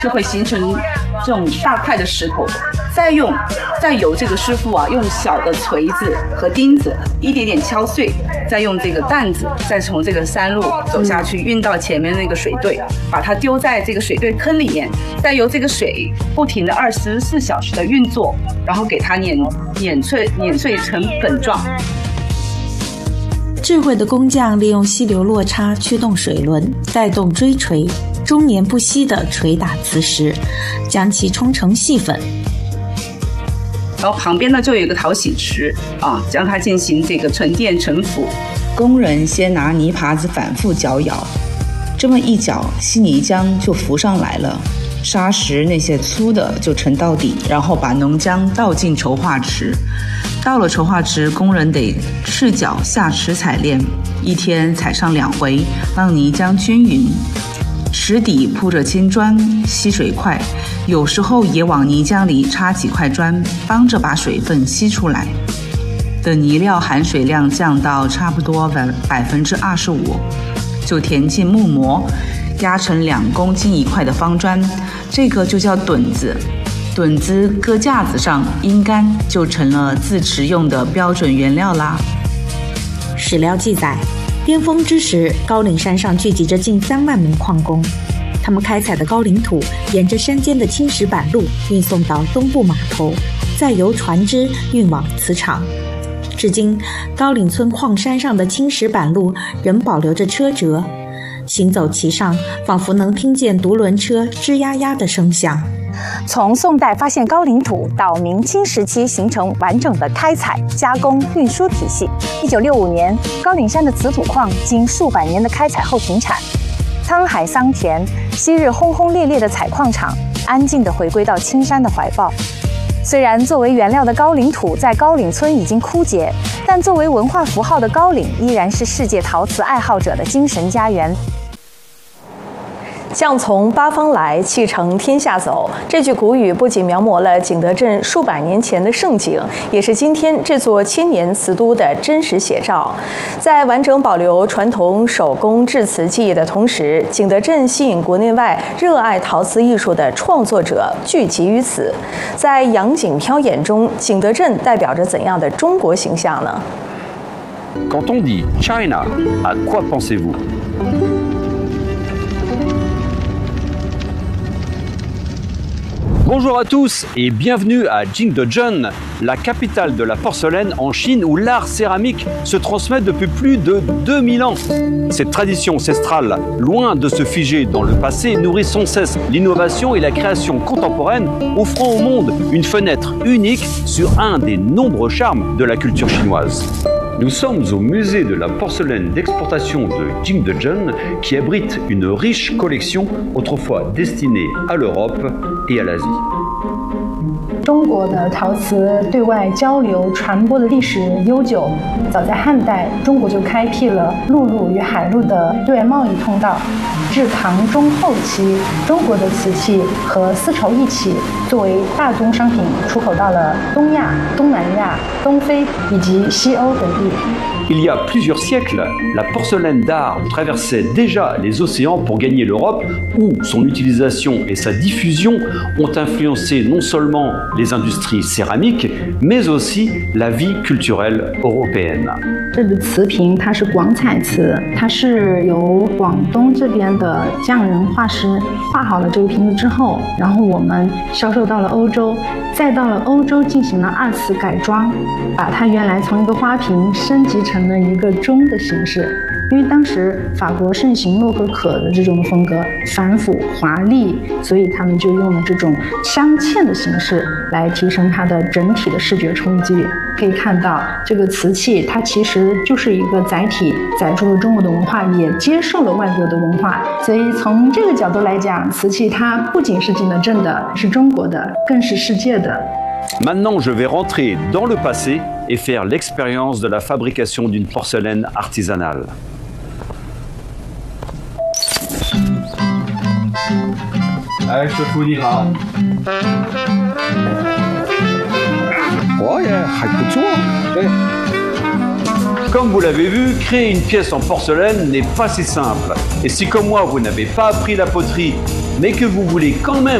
就会形成这种大块的石头。再由这个师傅用小的锤子和钉子一点点敲碎，再用这个担子再从这个山路走下去，运到前面那个水队，把它丢在这个水队坑里面，再由这个水不停的24小时的运作，然后给它碾碎成粉状。 智慧的工匠利用溪流落差驱动水轮，带动锥锤，终年不息地捶打磁石，将其冲成细粉。 然后旁边呢就有一个淘洗池将它进行这个沉淀沉浮。 工人先拿泥耙子反复搅舀，这么一搅，稀泥浆就浮上来了，砂石那些粗的就沉到底，然后把浓浆倒进筹化池。到了筹化池，工人得赤脚下池采炼，一天采上2回，让泥浆均匀。池底铺着青砖，吸水快，有时候也往泥浆里插几块砖，帮着把水分吸出来。等泥料含水量降到差不多25%，就填进木模，压成2公斤1块的方砖，这个就叫墩子。墩子搁架子上阴干，就成了自持用的标准原料啦。 史料记载，巅峰之时，高岭山上聚集着近3万名矿工，他们开采的高岭土沿着山间的青石板路运送到东部码头，再由船只运往磁场。至今，高岭村矿山上的青石板路仍保留着车辙，行走其上，仿佛能听见独轮车吱呀呀的声响。 从宋代发现高岭土到明清时期形成完整的开采、加工、运输体系。1965年，高岭山的瓷土矿经数百年的开采后停产，沧海桑田，昔日轰轰烈烈的采矿场安静地回归到青山的怀抱。虽然作为原料的高岭土在高岭村已经枯竭，但作为文化符号的高岭依然是世界陶瓷爱好者的精神家园。 像从八方来，气乘天下走。这句古语不仅描摹了景德镇数百年前的盛景，也是今天这座千年瓷都的真实写照。在完整保留传统手工制瓷技艺的同时，景德镇吸引国内外热爱陶瓷艺术的创作者聚集于此。在杨景飘眼中，景德镇代表着怎样的中国形象呢？ Quand on dit China, à quoi pensez-vous? Bonjour à tous et bienvenue à Jingdezhen, la capitale de la porcelaine en Chine où l'art céramique se transmet depuis plus de 2000 ans. Cette tradition ancestrale, loin de se figer dans le passé, nourrit sans cesse l'innovation et la création contemporaine, offrant au monde une fenêtre unique sur un des nombreux charmes de la culture chinoise. Nous sommes au musée de la porcelaine d'exportation de Jingdezhen qui abrite une riche collection autrefois destinée à l'Europe et à l'Asie. 中国的陶瓷对外交流传播的历史悠久，早在汉代，中国就开辟了陆路与海路的对外贸易通道。至唐中后期，中国的瓷器和丝绸一起作为大宗商品出口到了东亚、东南亚、东非以及西欧等地。 Il y a plusieurs siècles, la porcelaine d'art traversait déjà les océans pour gagner l'Europe, où son utilisation et sa diffusion ont influencé non seulement les industries céramiques, mais aussi la vie culturelle européenne. 这个瓷瓶它是广彩瓷，它是由广东这边的匠人画师画好了这个瓶子之后，然后我们销售到了欧洲，再到了欧洲进行了2次改装，把它原来从一个花瓶升级成了一个钟的形式。因为当时法国盛行洛可可的这种风格，繁复华丽，所以他们就用了这种镶嵌的形式来提升它的整体的视觉冲击。可以看到，这个瓷器它其实就是一个载体，载入了中国的文化，也接受了外国的文化。所以从这个角度来讲，瓷器它不仅是景德镇的，是中国的，更是世界的。 Maintenant, je vais rentrer dans le passé et faire l'expérience de la fabrication d'une porcelaine artisanale. Allez, 师傅你好。 Oh, yeah, Comme vous l'avez vu, créer une pièce en porcelaine n'est pas si simple. Et si comme moi, vous n'avez pas appris la poterie mais que vous voulez quand même